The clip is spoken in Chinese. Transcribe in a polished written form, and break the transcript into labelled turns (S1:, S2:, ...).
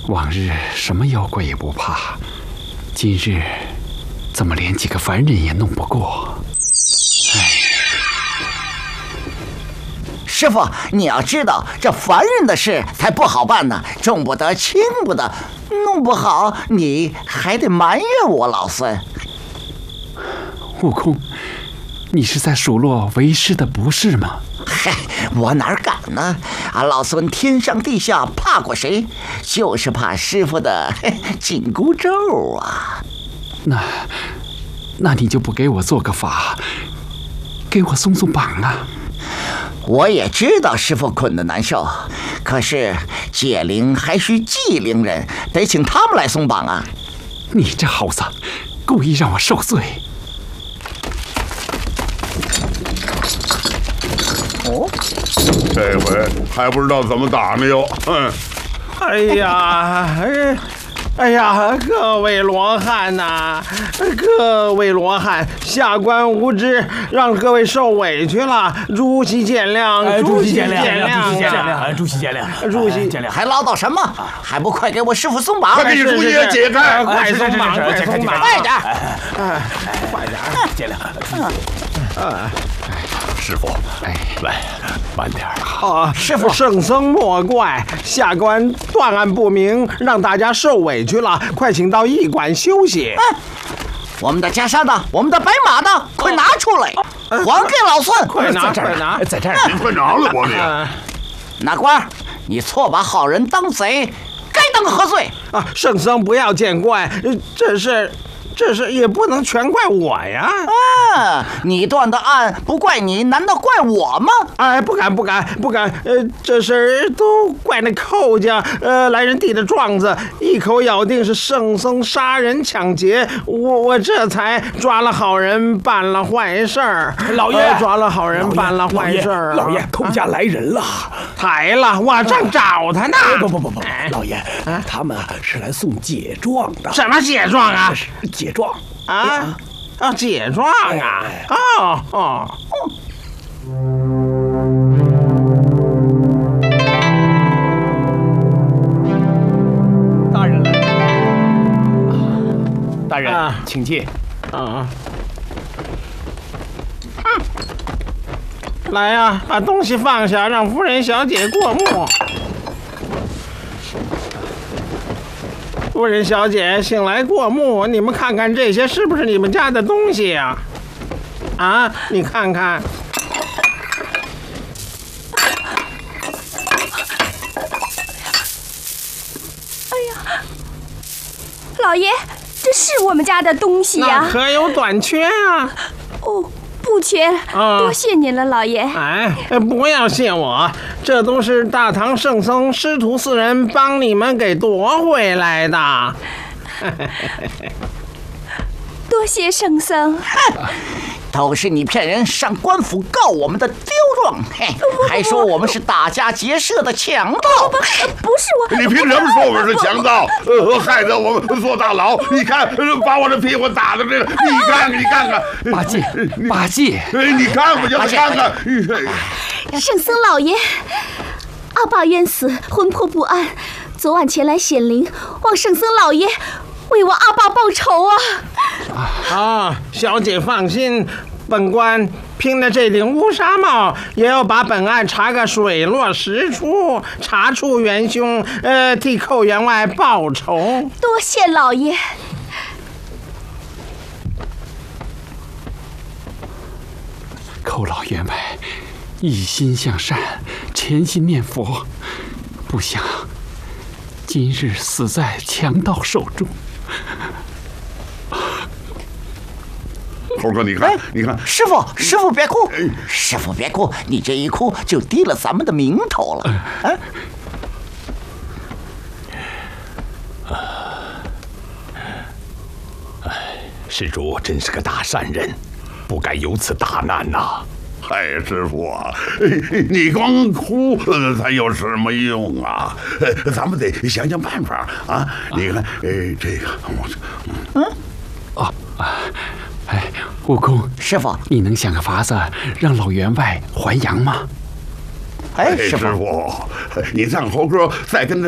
S1: 往日什么妖怪也不怕，今日怎么连几个凡人也弄不过？
S2: 师傅，你要知道，这凡人的事才不好办呢，重不得轻不得，弄不好你还得埋怨我老孙。
S1: 悟空，你是在数落为师的不是吗？
S2: 嗨，我哪敢呢？俺老孙天上地下怕过谁？就是怕师傅的紧箍咒啊！
S1: 那你就不给我做个法，给我松松绑啊！
S2: 我也知道师傅困得难受，可是解铃还需系铃人，得请他们来松绑啊！
S1: 你这猴子，故意让我受罪！
S3: 哦，这回还不知道怎么打呢哟！
S4: 哎呀，各位罗汉呐，各位罗汉，下官无知，让各位受委屈了，主席见谅，
S5: 主席见谅，
S4: 主席见谅，
S2: 还唠叨什么？还不快给我师傅松绑！
S3: 快给你主爷解开！
S4: 快松绑，
S2: 快点！
S4: 快点！
S5: 见谅。
S3: 师傅，
S5: 来，慢点
S2: 师傅，
S4: 圣僧莫怪，下官断案不明，让大家受委屈了，快请到驿馆休息。
S2: 我们的袈裟呢？我们的白马呢？快拿出来，还给老孙！
S4: 快拿，
S5: 在这儿，
S3: 你快拿了我你！
S2: 哪官，你错把好人当贼，该当何罪？
S4: 圣僧不要见怪，这事也不能全怪我呀！
S2: 你断的案不怪你，难道怪我吗？
S4: 哎，不敢！这事儿都怪那寇家，来人递的状子，一口咬定是圣僧杀人抢劫，我这才抓了好人，办了坏事儿。
S5: 老爷，
S4: 抓了好人，办了坏事儿。
S5: 老爷，寇家来人了，
S4: 来了，我正找他呢。
S5: 不，老爷，他们是来送解状的。
S4: 什么解状啊？
S5: 解状
S4: 啊！解状啊！
S5: 大人来了。大人，请进。
S4: 来呀，把东西放下，让夫人小姐过目。夫人小姐，请来过目，你们看看这些是不是你们家的东西呀？你看看。
S6: 哎呀，老爷，这是我们家的东西呀。
S4: 那可有短缺啊？
S6: 哦，不缺，多谢您了，老爷。
S4: 不要谢我，这都是大唐圣僧师徒四人帮你们给夺回来的。
S6: 多谢圣僧。
S2: 都是你骗人，上官府告我们的刁状，还说我们是打家劫舍的强盗。
S6: 不是我。
S3: 你凭什么说我们是强盗？害得我们坐大牢。你看，把我的屁股打的这个，你看看。
S1: 八戒，
S3: 你看不就看看？
S6: 圣僧老爷，阿爸冤死，魂魄不安，昨晚前来显灵，望圣僧老爷为我阿爸报仇啊！
S4: 小姐放心，本官拼了这顶乌纱帽，也要把本案查个水落石出，查出元凶，替寇员外报仇。
S6: 多谢老爷。
S1: 寇老员外一心向善，潜心念佛，不想今日死在强盗手中。
S3: 猴哥，你看，
S2: 师傅别哭，师傅别哭，你这一哭就低了咱们的名头了。
S5: 施主真是个大善人，不该有此大难呐！
S3: 嗨，师傅啊，你光哭才有什么用啊？咱们得想想办法啊！你看，这个，
S1: 悟空，
S2: 师傅，
S1: 你能想个法子让老员外还阳吗？
S2: 师傅，
S3: 你让猴哥再跟